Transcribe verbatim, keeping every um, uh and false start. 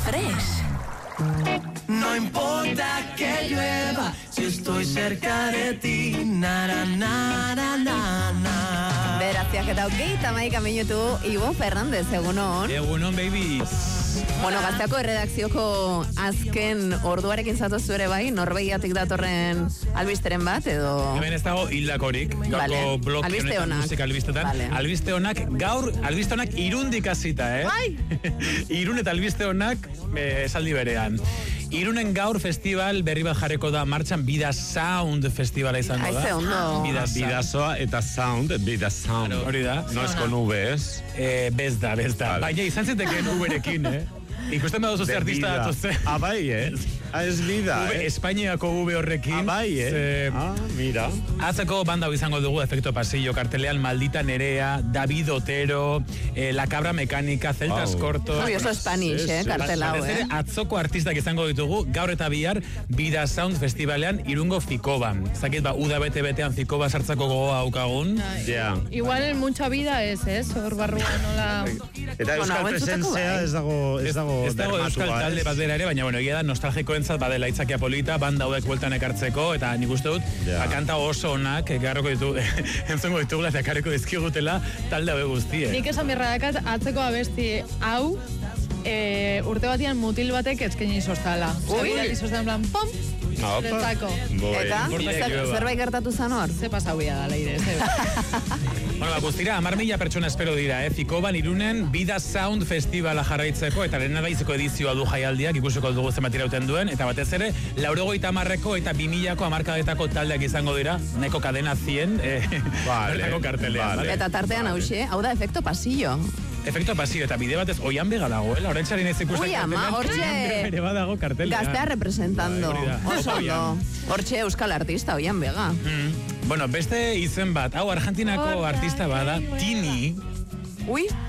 Fresh. No importa que llueva, si estoy cerca de ti, nara, nara, na, na. Beratziak eta hogeita hamaika minutu, Ibon Fernandez, egunon. Egunon, babies. Bueno, Gazteako erredakzioko azken orduarekin zatozu ere bai, Norvegiatik datorren albisteren bat, edo... Hemen ez dago hildakorik, gaurko Vale. blok Albiste honetan, onak. musika albistetan. Vale. Albiste honak, gaur, albiste honak irundik hasita, eh? Bai! Irun eta albiste honak eh, esaldi berean. Irunen gaur festival berri bat jarreko da martxan, Bida Sound festivala izango da. Aize ondo. Bida Sound. Bidazoa eta sound, Bida Sound. Hori da. No es con V, ez? Eh, bez da, bez da. Vale. Baina izan zitekeen uberekin, eh? Ikusten baduzu ze De artista vida. datoze. Ah, bai, eh? Ah, ez vida, V, eh? Espainiako V horrekin. Ah, bai, eh? Ze- Ah, mira. Atzeko banda hau izango dugu Efecto Pasillo kartelean, Maldita Nerea, David Otero, eh, La Cabra Mecánica, Celtas Wow. Cortos. Hori oso Spanish, Sí, eh, sí. kartela hau, Batez ere, eh? atzoko artistak izango ditugu, gaur eta bihar, Bida Sound Festivalean, Irungo Fikoban. Zakit, ba, uda bete-betean Fikoba sartzako gogoa haukagun. Ja. Igual en mucha vida es, ez? Hor barruan nola... Eta Bueno, euskal hau entzuteko presentzia bai. ez dago, ez dago Ez dago euskal bermatua, talde ez? bat bera ere, baina bueno, egia da nostalgikoentzat badela itzakia polita, banda hauek bueltan ekartzeko, eta nik uste dut, Ja. ba, kanta oso onak, ekarroko ditu, entzongo ditugula eta ekarriko dizkigutela talde hauek guztiek. Nik esan birra dakat atzeko abesti hau e, urte batian mutil batek ezkeni izostala. Ui. Ui! Izostala en plan, pom! Opa. Zuretzako. Boi. Eta, Inportak zer- jo, ba. zerbait gertatu zan hor? Ze pasauia da, leire, ze. Bueno, ba, guztira, amar mila pertsona espero dira, eh? Fikoban Irunen Bida Sound Festivala jarraitzeko, eta lehenadaizeko edizioa du jaialdiak, ikusiko dugu zenbat irauten duen, eta batez ere, laurogeita hamarreko eta bi milako hamarkadetako taldeak izango dira, neko kadena cien, eh, Vale, bertako kartelean, vale. vale? Eta tartean hauxe, hau da Efecto Pasillo. Efecto Pasillo, eta bide batez, oian bega dagoela, orain txarin ez ikusten Ui, ama, kartelean, hortxe- Oian Bega ere badago kartelean. Gaztea representando. Bai, hori da. Oso ondo. Oian. Hortxe euskal artista, oian bega. Mm. Bueno, beste izen bat, hau Argentinako Horra, artista bada, bai, bai. Tini, Ui,